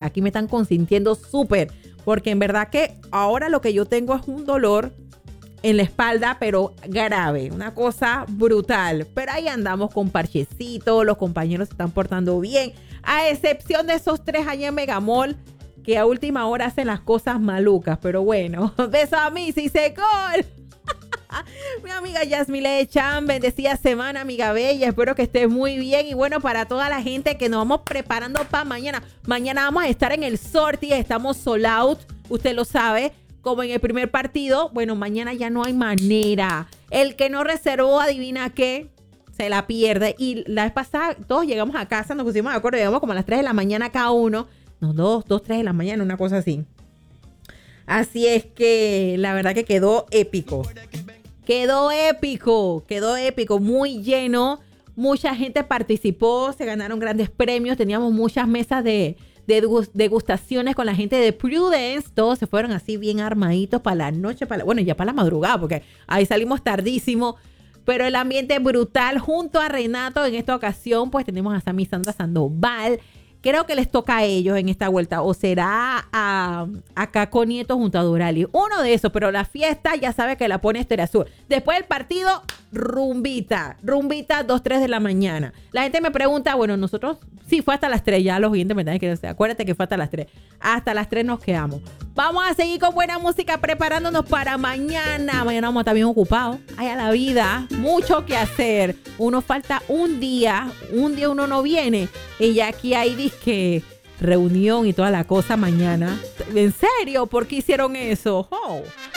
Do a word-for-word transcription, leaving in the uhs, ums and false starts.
aquí me están consintiendo súper, porque en verdad que ahora lo que yo tengo es un dolor en la espalda, pero grave, una cosa brutal. Pero ahí andamos con parchecitos, los compañeros se están portando bien, a excepción de esos tres allá en Megamall, que a última hora hacen las cosas malucas. Pero bueno, beso a mí, si se gol. Mi amiga Yasmile Chan, bendecida semana, amiga bella. Espero que estés muy bien. Y bueno, para toda la gente que nos vamos preparando para mañana. Mañana vamos a estar en el sorteo. Estamos sold out, usted lo sabe. Como en el primer partido, bueno, mañana ya no hay manera. El que no reservó, adivina qué, se la pierde. Y la vez pasada, todos llegamos a casa, nos pusimos de acuerdo, llegamos como a las tres de la mañana cada uno. No, dos, dos, tres de la mañana, una cosa así. Así es que la verdad que quedó épico. Quedó épico, quedó épico, muy lleno. Mucha gente participó, se ganaron grandes premios. Teníamos muchas mesas de... de degustaciones con la gente de Prudence. Todos se fueron así bien armaditos para la noche, para la, bueno, ya para la madrugada, porque ahí salimos tardísimo, pero el ambiente brutal. Junto a Renato en esta ocasión pues tenemos a Sammy Sandra Sandoval. Creo que les toca a ellos en esta vuelta, o será a, a Caco Nieto junto a Durali, uno de esos, pero la fiesta ya sabe que la pone Estéreo Azul. Después del partido, rumbita, rumbita, dos, tres de la mañana. La gente me pregunta, bueno, nosotros, sí, fue hasta las tres, ya los oyentes me tienen que decir, acuérdate que fue hasta las tres, hasta las tres nos quedamos. Vamos a seguir con buena música, preparándonos para mañana. Mañana vamos a estar bien ocupados. Ay, a la vida, mucho que hacer. Uno falta un día, un día uno no viene, y ya aquí hay disque reunión y toda la cosa mañana. ¿En serio? ¿Por qué hicieron eso? Oh.